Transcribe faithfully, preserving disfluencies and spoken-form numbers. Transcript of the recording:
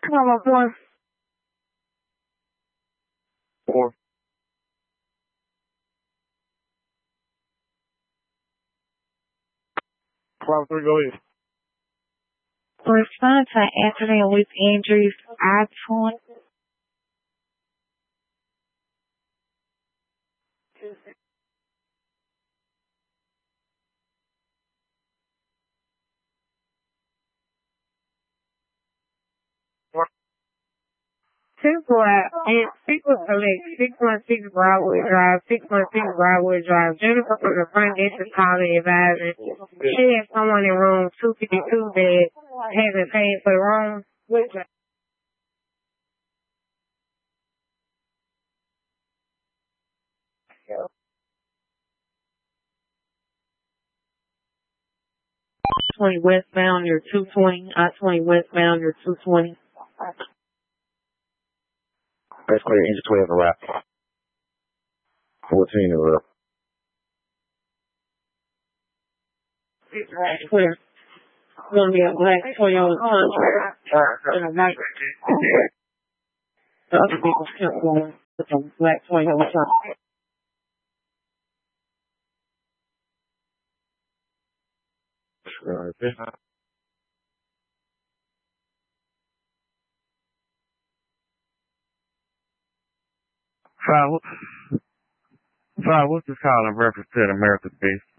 Come on, my boy. Four. Five, three, go ahead. Respond to Anthony with injuries, I twenty. Six Black and six was select six one six Broadwood Drive, six one six Broadwood Drive. Jennifer from the front desk is calling advising. She had someone in room two fifty-two that hasn't paid for the room. Which twenty westbound, you're two twenty. I twenty westbound, you're two twenty. That's clear. Engine twelve a wrap. fourteen a wrap. That's clear. It's going to be a black Toyota contract. And a night. The other vehicles kept going with a black Toyota contract. Right there. Five, five, what's this call in reference to the America's Best?